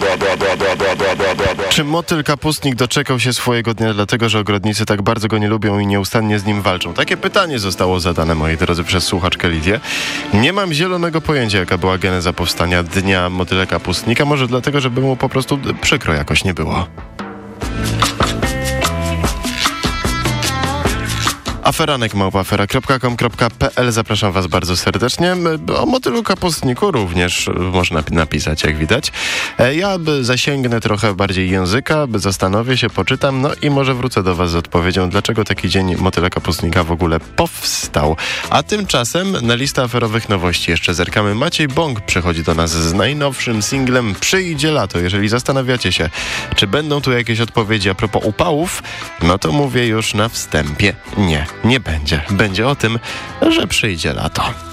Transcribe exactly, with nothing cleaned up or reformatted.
Czy motyl kapustnik doczekał się swojego dnia dlatego, że ogrodnicy tak bardzo go nie lubią i nieustannie z nim walczą? Takie pytanie zostało zadane, moi drodzy, przez słuchaczkę Lidię. Nie mam zielonego pojęcia, jaka była geneza powstania Dnia Motyla Kapustnika. Może dlatego, żeby mu po prostu przykro jakoś nie było. Aferanek małpa afera kropka com kropka pe el. Zapraszam was bardzo serdecznie. O motylu kapustniku również można napisać, jak widać. Ja zasięgnę trochę bardziej języka, zastanowię się, poczytam, no i może wrócę do was z odpowiedzią, dlaczego taki dzień motyla kapustnika w ogóle powstał. A tymczasem na listę aferowych nowości jeszcze zerkamy. Maciej Bąk przychodzi do nas z najnowszym singlem Przyjdzie lato. Jeżeli zastanawiacie się, czy będą tu jakieś odpowiedzi a propos upałów, no to mówię już na wstępie nie. Nie będzie. Będzie o tym, że przyjdzie lato.